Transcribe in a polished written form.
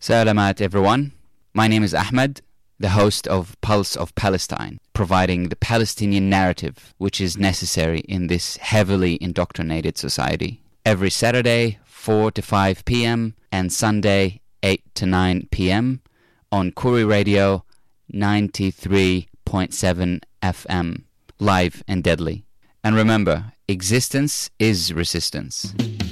Salamat everyone. My name is Ahmed, the host of Pulse of Palestine, providing the Palestinian narrative which is necessary in this heavily indoctrinated society. Every Saturday, 4 to 5 p.m. and Sunday, 8 to 9 p.m. on Kuri Radio 93.7 FM, live and deadly. And remember, existence is resistance.